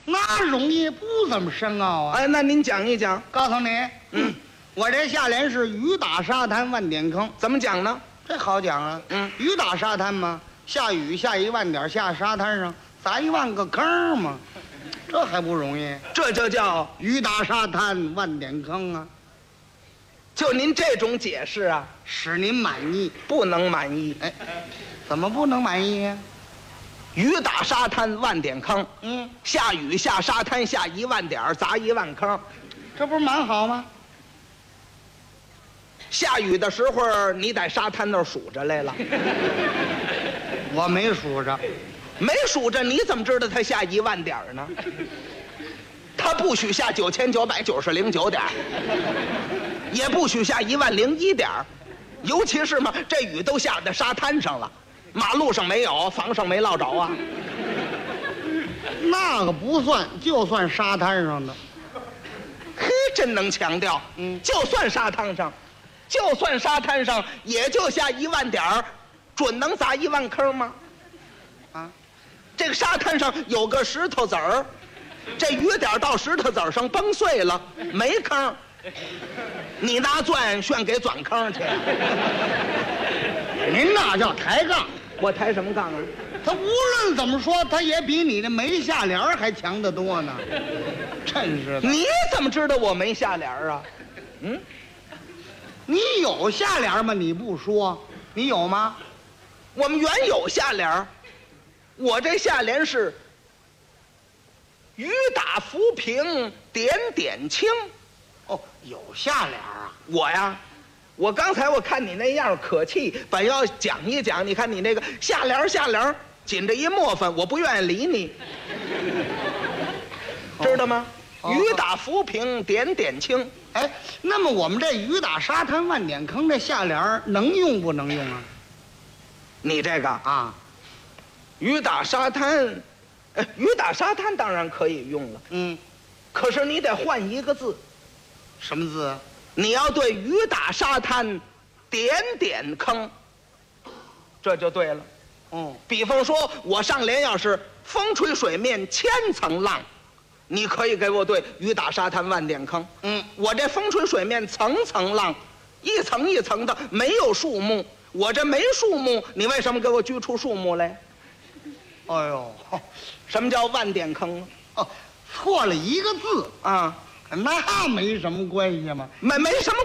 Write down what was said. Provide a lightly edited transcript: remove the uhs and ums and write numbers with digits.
那容易不怎么深奥啊。 哎，那您讲一讲， 告诉你，我这下联是雨打沙滩万点坑， 怎么讲呢？ 这好讲啊。雨打沙滩嘛，下雨下1万点，下沙滩上砸1万个坑嘛，这还不容易？ 这就叫雨打沙滩万点坑啊， 就您这种解释啊， 使您满意。 不能满意。 哎，怎么不能满意呀？ 雨打沙滩万点坑，下雨下沙滩下1万点，砸1万坑。 这不是蛮好吗？ 下雨的时候，你在沙滩那儿数着来了， 我没数着， 没数着，你怎么知道它下1万点呢？它不许下9990.9点，也不许下10001点，尤其是嘛，这雨都下在沙滩上了，马路上没有，房上没落着啊。 那个不算，就算沙滩上的。 嘿，真能强调。就算沙滩上，也就下1万点儿，准能砸1万坑吗？ 啊， 这个沙滩上有个石头子儿，这雨点到石头子儿上崩碎了，没坑，你拿钻炫给钻坑去。 您那叫抬杠。 我抬什么杠啊？ 他无论怎么说，他也比你的没下联还强得多呢。真是的。 你怎么知道我没下联啊？ 你有下联吗？你不说，你有吗？ 我们原有下联，我这下联是雨打浮萍点点青。 哦，有下联啊。 我呀，我刚才我看你那样可气，本要讲一讲，你看你那个下联紧着一磨粉，我不愿意理你，知道吗？雨打浮萍点点青。 哎，那么我们这雨打沙滩万点坑这下联能用不能用啊？ 你这个啊， 雨打沙滩，雨打沙滩当然可以用了，可是你得换一个字。 什么字啊？ 你要对雨打沙滩点点坑，这就对了。比方说我上联要是风吹水面千层浪，你可以给我对雨打沙滩万点坑。我这风吹水面层层浪，一层一层的，没有树木，我这没树木，你为什么给我锯出树木来？ 哎呦， 什么叫万点坑错了一个字啊？ 那没什么关系吗？ 没什么